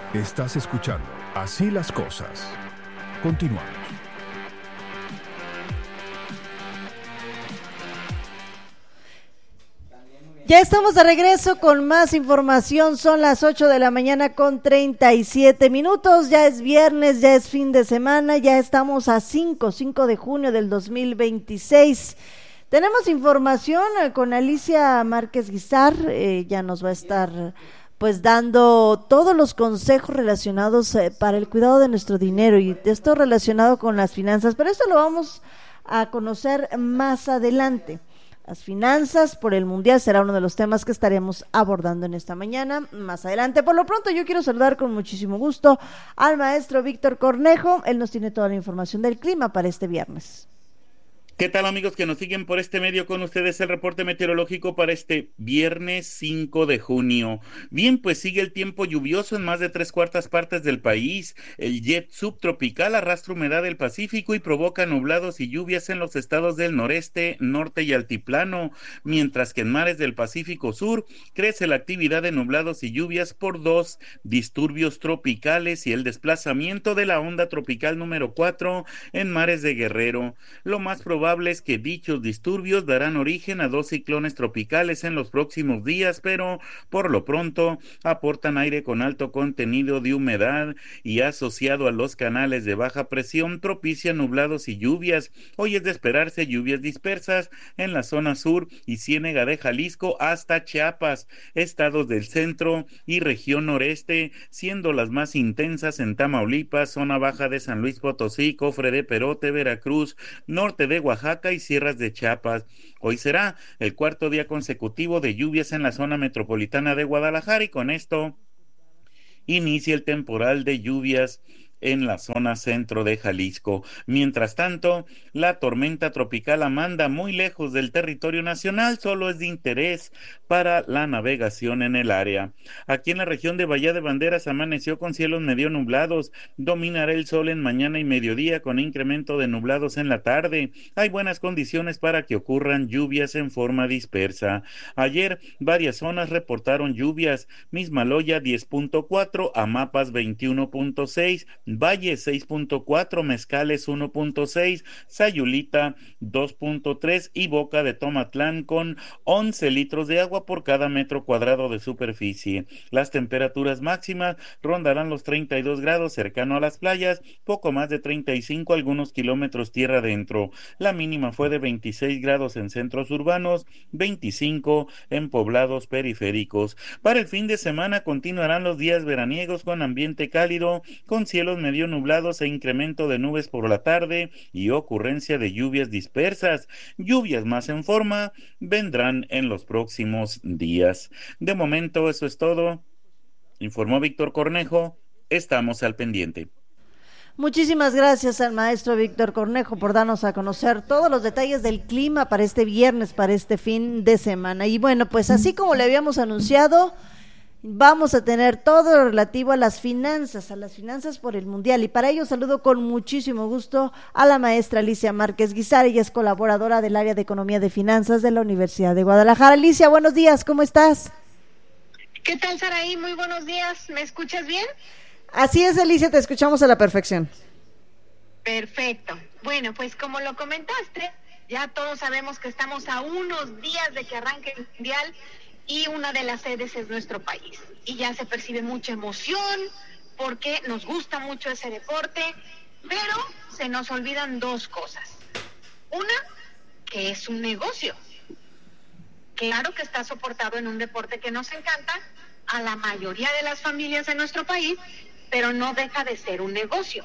Estás escuchando Así las Cosas. Continuamos. Ya estamos de regreso con más información. Son las 8 de la mañana con 37 minutos. Ya es viernes, ya es fin de semana, ya estamos a 5 de junio del 2026. Tenemos información con Alicia Márquez Guizar. Ya nos va a estar pues dando todos los consejos relacionados para el cuidado de nuestro dinero y esto relacionado con las finanzas. Pero esto lo vamos a conocer más adelante. Las finanzas por el Mundial será uno de los temas que estaremos abordando en esta mañana, más adelante. Por lo pronto yo quiero saludar con muchísimo gusto al maestro Víctor Cornejo. Él nos tiene toda la información del clima para este viernes. ¿Qué tal, amigos que nos siguen por este medio? Con ustedes el reporte meteorológico para este viernes 5 de junio. Bien, pues sigue el tiempo lluvioso en más de 3/4 partes del país. El jet subtropical arrastra humedad del Pacífico y provoca nublados y lluvias en los estados del noreste, norte y altiplano, mientras que en mares del Pacífico Sur crece la actividad de nublados y lluvias por 2 disturbios tropicales y el desplazamiento de la onda tropical número 4 en mares de Guerrero. Lo más probable es que dichos disturbios darán origen a 2 ciclones tropicales en los próximos días, pero por lo pronto aportan aire con alto contenido de humedad y asociado a los canales de baja presión propicia nublados y lluvias. Hoy es de esperarse lluvias dispersas en la zona sur y ciénega de Jalisco hasta Chiapas, estados del centro y región noreste, siendo las más intensas en Tamaulipas, zona baja de San Luis Potosí, Cofre de Perote, Veracruz, norte de Oaxaca y sierras de Chiapas. Hoy será el 4º día consecutivo de lluvias en la zona metropolitana de Guadalajara y con esto inicia el temporal de lluvias en la zona centro de Jalisco. Mientras tanto, la tormenta tropical Amanda, muy lejos del territorio nacional, solo es de interés para la navegación en el área. Aquí en la región de Bahía de Banderas amaneció con cielos medio nublados, dominará el sol en mañana y mediodía con incremento de nublados en la tarde. Hay buenas condiciones para que ocurran lluvias en forma dispersa. Ayer varias zonas reportaron lluvias, Mismaloya 10.4, Amapas 21.6, Valle 6.4, Mezcales 1.6, Sayulita 2.3 y Boca de Tomatlán con 11 litros de agua por cada metro cuadrado de superficie. Las temperaturas máximas rondarán los 32 grados cercano a las playas, poco más de 35 algunos kilómetros tierra adentro. La mínima fue de 26 grados en centros urbanos, 25 en poblados periféricos. Para el fin de semana continuarán los días veraniegos con ambiente cálido, con cielos medio nublados e incremento de nubes por la tarde y ocurrencia de lluvias dispersas. Lluvias más en forma vendrán en los próximos días. De momento eso es todo. Informó Víctor Cornejo. Estamos al pendiente. Muchísimas gracias al maestro Víctor Cornejo por darnos a conocer todos los detalles del clima para este viernes, para este fin de semana. Y bueno, pues así como le habíamos anunciado, vamos a tener todo lo relativo a las finanzas por el Mundial. Y para ello saludo con muchísimo gusto a la maestra Alicia Márquez Guizar. Ella es colaboradora del área de Economía de Finanzas de la Universidad de Guadalajara. Alicia, buenos días, ¿cómo estás? ¿Qué tal, Saraí? Muy buenos días. ¿Me escuchas bien? Así es, Alicia, te escuchamos a la perfección. Perfecto. Bueno, pues como lo comentaste, ya todos sabemos que estamos a unos días de que arranque el Mundial y una de las sedes es nuestro país. Y ya se percibe mucha emoción porque nos gusta mucho ese deporte, pero se nos olvidan 2 cosas. Una, que es un negocio. Claro que está soportado en un deporte que nos encanta a la mayoría de las familias de nuestro país, pero no deja de ser un negocio.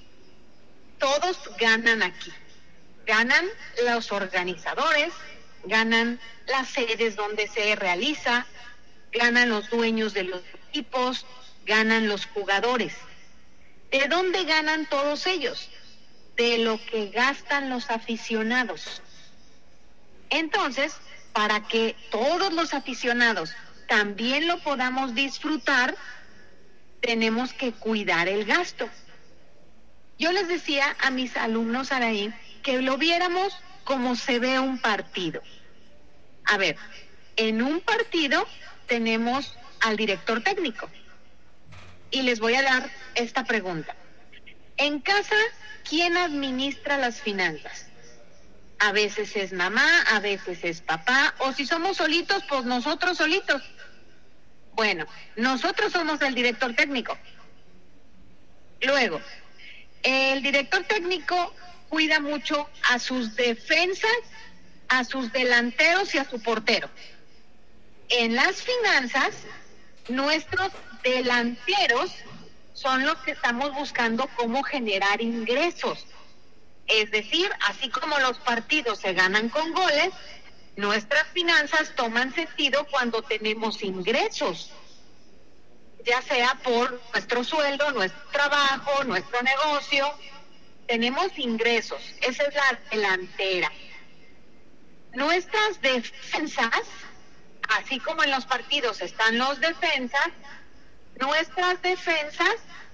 Todos ganan aquí. Ganan los organizadores, ganan las sedes donde se realiza, ganan los dueños de los equipos, ganan los jugadores. ¿De dónde ganan todos ellos? De lo que gastan los aficionados. Entonces, para que todos los aficionados también lo podamos disfrutar, tenemos que cuidar el gasto. Yo les decía a mis alumnos ahí que lo viéramos como se ve un partido. A ver, en un partido tenemos al director técnico, y les voy a dar esta pregunta. En casa, ¿quién administra las finanzas? A veces es mamá, a veces es papá, o si somos solitos, pues nosotros solitos. Bueno, nosotros somos el director técnico. Luego, el director técnico cuida mucho a sus defensas, a sus delanteros y a su portero. En las finanzas, nuestros delanteros son los que estamos buscando cómo generar ingresos. Es decir, así como los partidos se ganan con goles, nuestras finanzas toman sentido cuando tenemos ingresos, ya sea por nuestro sueldo, nuestro trabajo, nuestro negocio. Tenemos ingresos, esa es la delantera. Nuestras defensas, así como en los partidos están los defensas, nuestras defensas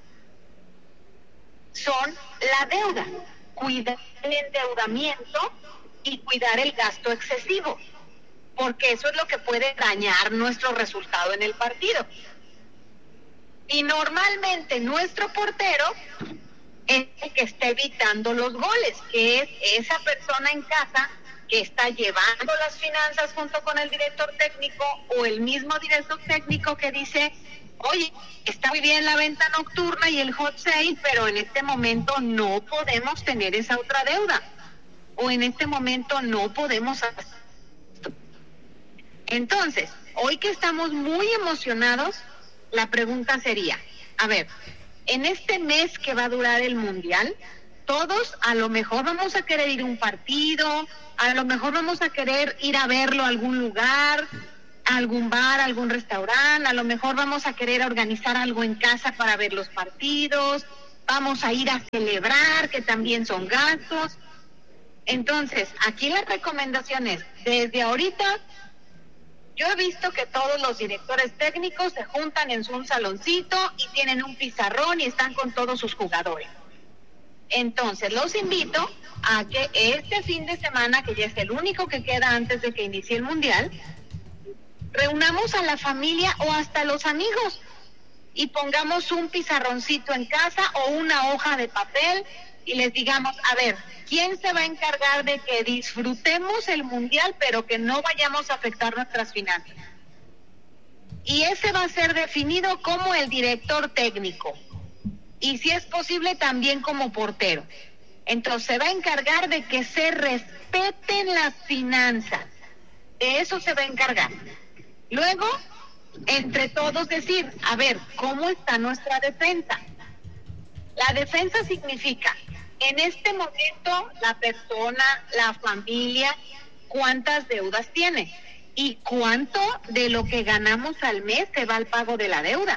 son la deuda, cuidar el endeudamiento y cuidar el gasto excesivo, porque eso es lo que puede dañar nuestro resultado en el partido. Y normalmente nuestro portero es el que está evitando los goles, que es esa persona en casa que está llevando las finanzas junto con el director técnico, o el mismo director técnico que dice: oye, está muy bien la venta nocturna y el hot sale, pero en este momento no podemos tener esa otra deuda, o en este momento no podemos hacer esto. Entonces, hoy que estamos muy emocionados, la pregunta sería, a ver, en este mes que va a durar el Mundial, todos a lo mejor vamos a querer ir a un partido, a lo mejor vamos a querer ir a verlo a algún lugar, a algún bar, a algún restaurante, a lo mejor vamos a querer organizar algo en casa para ver los partidos, vamos a ir a celebrar, que también son gastos. Entonces, aquí la recomendación es, desde ahorita, yo he visto que todos los directores técnicos se juntan en un saloncito y tienen un pizarrón y están con todos sus jugadores. Entonces, los invito a que este fin de semana, que ya es el único que queda antes de que inicie el Mundial, reunamos a la familia o hasta los amigos y pongamos un pizarroncito en casa o una hoja de papel y les digamos, a ver, ¿quién se va a encargar de que disfrutemos el Mundial pero que no vayamos a afectar nuestras finanzas? Y ese va a ser definido como el director técnico y, si es posible, también como portero. Entonces se va a encargar de que se respeten las finanzas, de eso se va a encargar. Luego, entre todos decir, a ver, ¿cómo está nuestra defensa? La defensa significa, en este momento, la persona, la familia, ¿cuántas deudas tiene? ¿Y cuánto de lo que ganamos al mes se va al pago de la deuda?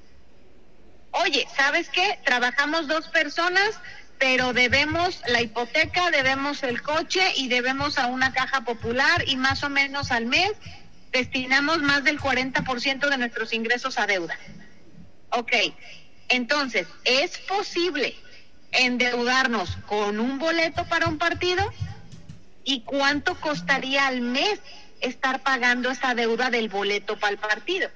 Oye, ¿sabes qué? Trabajamos 2 personas, pero debemos la hipoteca, debemos el coche y debemos a una caja popular, y más o menos al mes destinamos más del 40% de nuestros ingresos a deuda. Ok, entonces, ¿es posible endeudarnos con un boleto para un partido? ¿Y cuánto costaría al mes estar pagando esa deuda del boleto para el partido?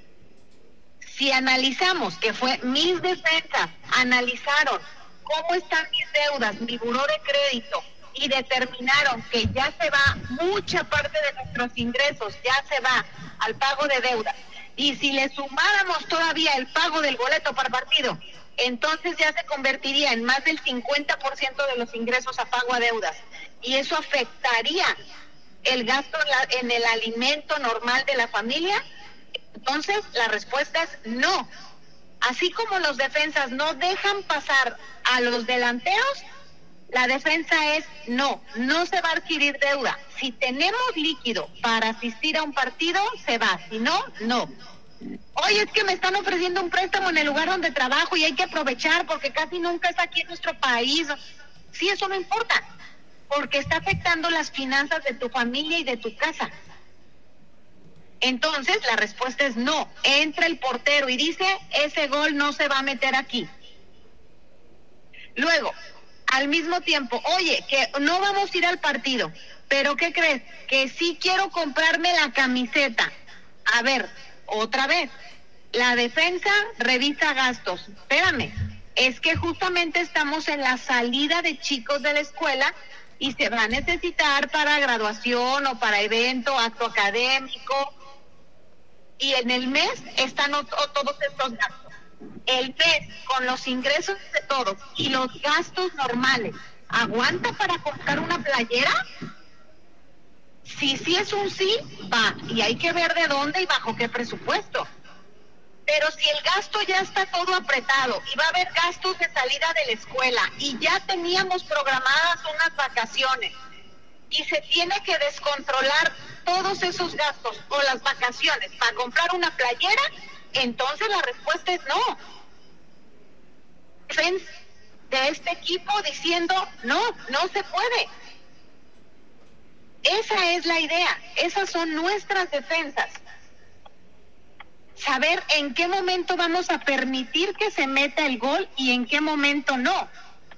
Si analizamos, que fue mis defensas, analizaron cómo están mis deudas, mi buró de crédito, y determinaron que ya se va mucha parte de nuestros ingresos, ya se va al pago de deuda, y si le sumáramos todavía el pago del boleto para partido, entonces ya se convertiría en más del 50% de los ingresos a pago a deudas, y eso afectaría el gasto en el alimento normal de la familia. Entonces la respuesta es no. Así como los defensas no dejan pasar a los delanteros, la defensa es no se va a adquirir deuda. Si tenemos líquido para asistir a un partido, se va, si no, no. Oye, es que me están ofreciendo un préstamo en el lugar donde trabajo y hay que aprovechar porque casi nunca es aquí en nuestro país. Sí, eso no importa, porque está afectando las finanzas de tu familia y de tu casa. Entonces la respuesta es no. Entra el portero y dice, ese gol no se va a meter aquí. Luego, al mismo tiempo, oye, que no vamos a ir al partido, pero ¿qué crees? Que sí quiero comprarme la camiseta. A ver, otra vez, la defensa revisa gastos. Espérame, es que justamente estamos en la salida de chicos de la escuela y se va a necesitar para graduación o para evento, acto académico, y en el mes están todos estos gastos. El mes, con los ingresos de todos y los gastos normales, ¿aguanta para comprar una playera? Sí es un sí, va, y hay que ver de dónde y bajo qué presupuesto. Pero si el gasto ya está todo apretado y va a haber gastos de salida de la escuela y ya teníamos programadas unas vacaciones y se tiene que descontrolar todos esos gastos o las vacaciones para comprar una playera, entonces la respuesta es no. De este equipo diciendo no se puede. Esa es la idea, esas son nuestras defensas. Saber en qué momento vamos a permitir que se meta el gol y en qué momento no.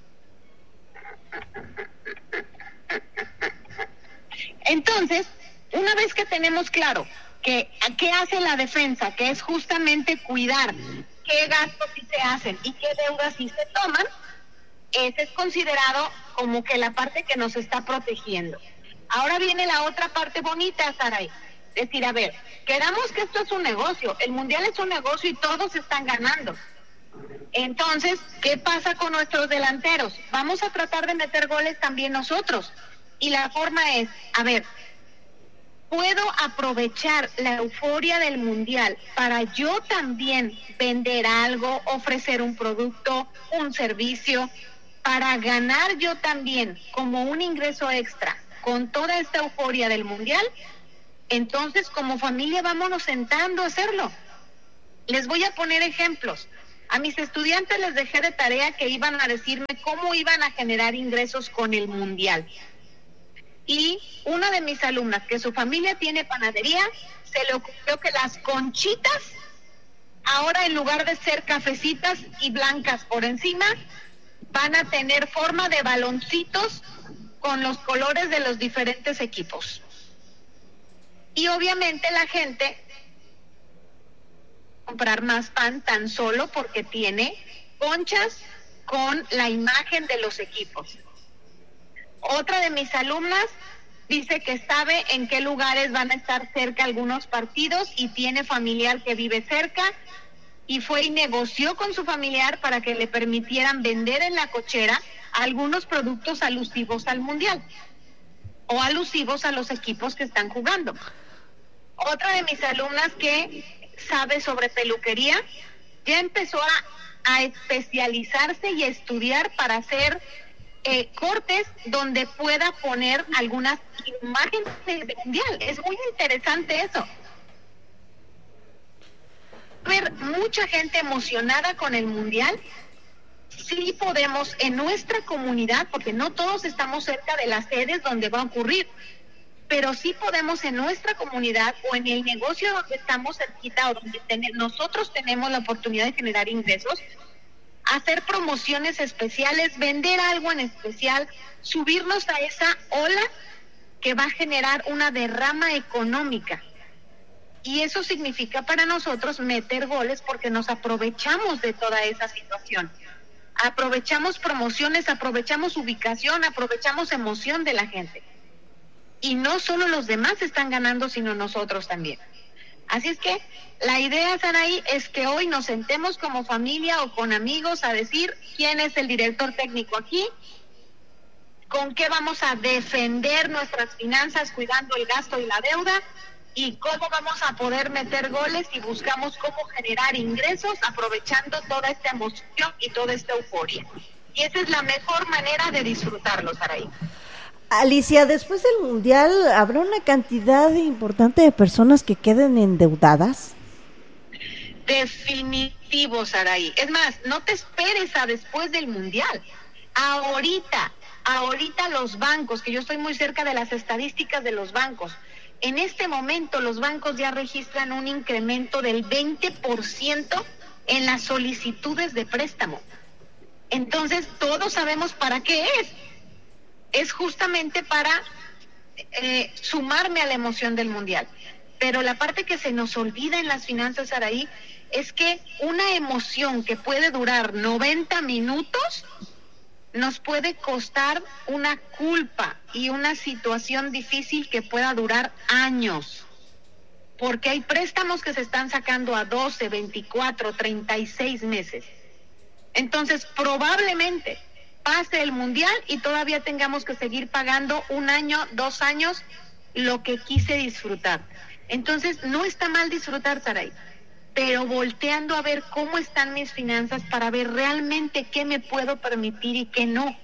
Entonces, una vez que tenemos claro qué hace la defensa, que es justamente cuidar qué gastos sí se hacen y qué deudas sí se toman, ese es considerado como que la parte que nos está protegiendo. Ahora viene la otra parte bonita, Saray. Decir, a ver, quedamos que esto es un negocio, el mundial es un negocio y todos están ganando. Entonces, ¿qué pasa con nuestros delanteros? Vamos a tratar de meter goles también nosotros. Y la forma es, a ver, ¿puedo aprovechar la euforia del mundial para yo también vender algo, ofrecer un producto, un servicio, para ganar yo también como un ingreso extra con toda esta euforia del mundial? Entonces, como familia, vámonos sentando a hacerlo. Les voy a poner ejemplos. A mis estudiantes les dejé de tarea que iban a decirme cómo iban a generar ingresos con el mundial. Y una de mis alumnas, que su familia tiene panadería, se le ocurrió que las conchitas, ahora en lugar de ser cafecitas y blancas por encima, van a tener forma de baloncitos con los colores de los diferentes equipos. Y obviamente la gente comprar más pan tan solo porque tiene conchas con la imagen de los equipos. Otra de mis alumnas dice que sabe en qué lugares van a estar cerca algunos partidos y tiene familiar que vive cerca y fue y negoció con su familiar para que le permitieran vender en la cochera algunos productos alusivos al mundial o alusivos a los equipos que están jugando. Otra de mis alumnas que sabe sobre peluquería ya empezó a especializarse y a estudiar para hacer cortes donde pueda poner algunas imágenes del mundial. Es muy interesante eso. Ver mucha gente emocionada con el mundial. Sí podemos en nuestra comunidad, porque no todos estamos cerca de las sedes donde va a ocurrir, pero sí podemos en nuestra comunidad o en el negocio donde estamos cerquita o donde nosotros tenemos la oportunidad de generar ingresos, hacer promociones especiales, vender algo en especial, subirnos a esa ola que va a generar una derrama económica. Y eso significa para nosotros meter goles porque nos aprovechamos de toda esa situación. Aprovechamos promociones, aprovechamos ubicación, aprovechamos emoción de la gente. Y no solo los demás están ganando, sino nosotros también. Así es que la idea, Saraí, es que hoy nos sentemos como familia o con amigos a decir quién es el director técnico aquí, con qué vamos a defender nuestras finanzas cuidando el gasto y la deuda, y cómo vamos a poder meter goles y buscamos cómo generar ingresos aprovechando toda esta emoción y toda esta euforia. Y esa es la mejor manera de disfrutarlo, Saraí. Alicia, después del mundial, ¿habrá una cantidad importante de personas que queden endeudadas? Definitivo, Saraí. Es más, no te esperes a después del mundial. Ahorita los bancos, que yo estoy muy cerca de las estadísticas de los bancos, en este momento los bancos ya registran un incremento del 20% en las solicitudes de préstamo. Entonces, todos sabemos para qué es. Es justamente para sumarme a la emoción del mundial. Pero la parte que se nos olvida en las finanzas, Saraí, es que una emoción que puede durar 90 minutos nos puede costar una culpa y una situación difícil que pueda durar años. Porque hay préstamos que se están sacando a 12, 24, 36 meses. Entonces, probablemente pase el Mundial y todavía tengamos que seguir pagando 1 año, 2 años, lo que quise disfrutar. Entonces, no está mal disfrutar, Saray, pero volteando a ver cómo están mis finanzas para ver realmente qué me puedo permitir y qué no.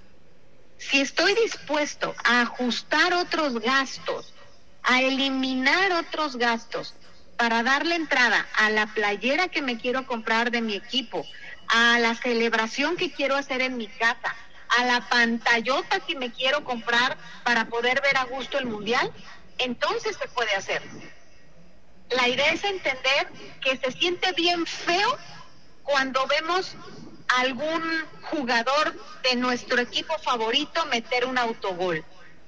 Si estoy dispuesto a ajustar otros gastos, a eliminar otros gastos para darle entrada a la playera que me quiero comprar de mi equipo, a la celebración que quiero hacer en mi casa, a la pantallota que me quiero comprar para poder ver a gusto el Mundial, entonces se puede hacer. La idea es entender que se siente bien feo cuando vemos a algún jugador de nuestro equipo favorito meter un autogol.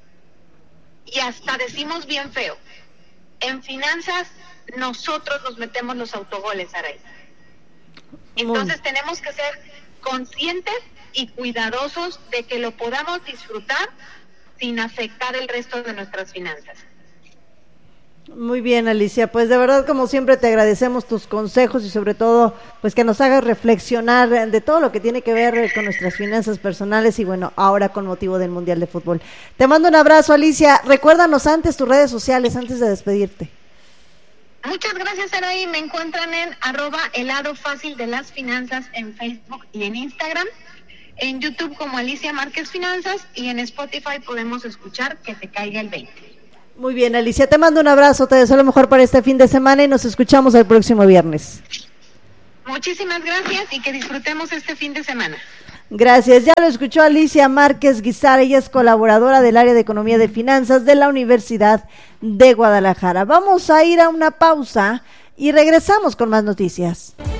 Y hasta decimos bien feo. En finanzas, nosotros nos metemos los autogoles, Aray. Entonces tenemos que ser conscientes y cuidadosos de que lo podamos disfrutar sin afectar el resto de nuestras finanzas. Muy bien, Alicia, pues de verdad, como siempre, te agradecemos tus consejos y sobre todo, pues que nos hagas reflexionar de todo lo que tiene que ver con nuestras finanzas personales y bueno, ahora con motivo del Mundial de Fútbol. Te mando un abrazo, Alicia. Recuérdanos antes tus redes sociales, antes de despedirte. Muchas gracias, Araí. Me encuentran en @eladofacil de las finanzas en Facebook y en Instagram, en YouTube como Alicia Márquez Finanzas y en Spotify podemos escuchar Que te caiga el 20. Muy bien, Alicia, te mando un abrazo, te deseo lo mejor para este fin de semana y nos escuchamos el próximo viernes. Muchísimas gracias y que disfrutemos este fin de semana. Gracias, ya lo escuchó Alicia Márquez Guizar, ella es colaboradora del área de Economía de Finanzas de la Universidad de Guadalajara. Vamos a ir a una pausa y regresamos con más noticias.